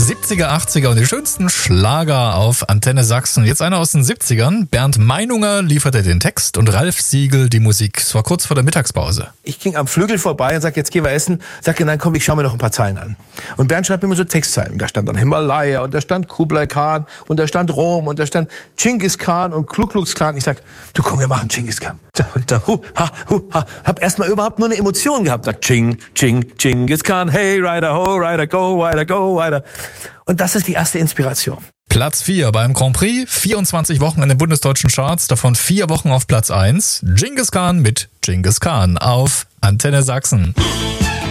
70er, 80er und die schönsten Schlager auf Antenne Sachsen. Jetzt einer aus den 70ern. Bernd Meinunger lieferte den Text und Ralf Siegel die Musik. Es war kurz vor der Mittagspause. Ich ging am Flügel vorbei und sagte, jetzt gehen wir essen. Sagte, nein, komm, ich schaue mir noch ein paar Zeilen an. Und Bernd schreibt mir immer so Textzeilen. Da stand dann Himalaya und da stand Kublai Khan und da stand Rom und da stand Genghis Khan und Ku Klux Klan. Ich sag, du komm, wir machen Genghis Khan. Und da, hab erstmal überhaupt nur eine Emotion gehabt. Sag, Genghis Khan, hey, Rider, ho, Rider, go, Rider, go, Rider. Und das ist die erste Inspiration. Platz 4 beim Grand Prix, 24 Wochen in den bundesdeutschen Charts, davon 4 Wochen auf Platz 1. Genghis Khan mit Genghis Khan auf Antenne Sachsen.